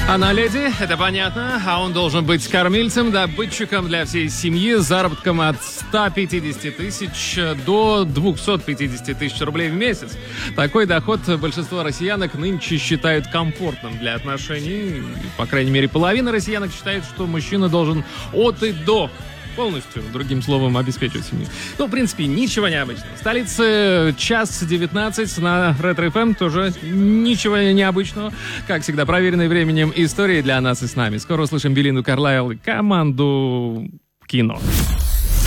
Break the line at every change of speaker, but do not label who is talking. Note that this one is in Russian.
Она леди, это понятно, а он должен быть кормильцем, добытчиком для всей семьи с заработком от 150 тысяч до 250 тысяч рублей в месяц. Такой доход большинство россиянок нынче считают комфортным для отношений. По крайней мере, половина россиянок считает, что мужчина должен от и до полностью, другим словом, обеспечивать семью. Ну, в принципе, ничего необычного. В столице 1:19 на Ретро-ФМ тоже ничего необычного. Как всегда, проверенные временем истории для нас и с нами. Скоро услышим Белинду Карлайл и команду кино.